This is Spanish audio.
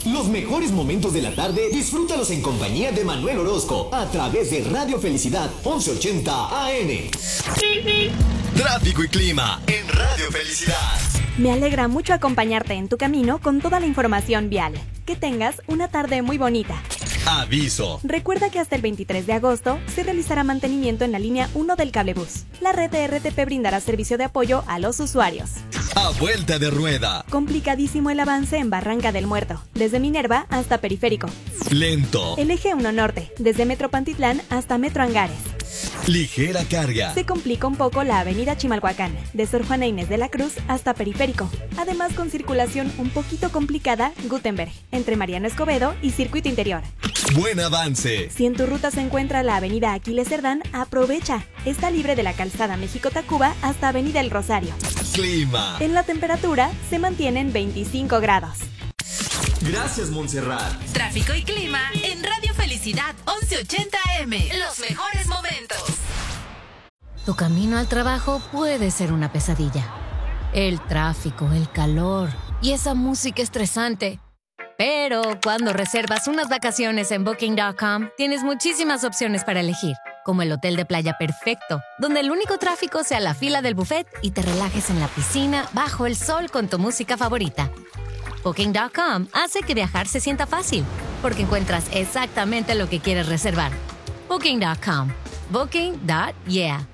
Los mejores momentos de la tarde, disfrútalos en compañía de Manuel Orozco, a través de Radio Felicidad 1180 AM. Tráfico y clima en Radio Felicidad. Me alegra mucho acompañarte en tu camino con toda la información vial. Que tengas una tarde muy bonita. Aviso. Recuerda que hasta el 23 de agosto se realizará mantenimiento en la línea 1 del cablebús. La red de RTP brindará servicio de apoyo a los usuarios. A vuelta de rueda. Complicadísimo el avance en Barranca del Muerto, desde Minerva hasta Periférico. Lento. El eje 1 Norte, desde Metro Pantitlán hasta Metro Angares. Ligera carga. Se complica un poco la avenida Chimalhuacán, de Sor Juana Inés de la Cruz hasta Periférico. Además, con circulación un poquito complicada, Gutenberg, entre Mariano Escobedo y Circuito Interior. Buen avance. Si en tu ruta se encuentra la avenida Aquiles Cerdán, aprovecha. Está libre de la calzada México-Tacuba hasta Avenida El Rosario. Clima. En la temperatura se mantienen 25 grados. Gracias, Montserrat. Tráfico y clima en Radio Felicidad 1180 AM. Los mejores momentos. Tu camino al trabajo puede ser una pesadilla. El tráfico, el calor y esa música estresante. Pero cuando reservas unas vacaciones en Booking.com, tienes muchísimas opciones para elegir, como el hotel de playa perfecto, donde el único tráfico sea la fila del buffet y te relajes en la piscina bajo el sol con tu música favorita. Booking.com hace que viajar se sienta fácil, porque encuentras exactamente lo que quieres reservar. Booking.com. Booking.yeah.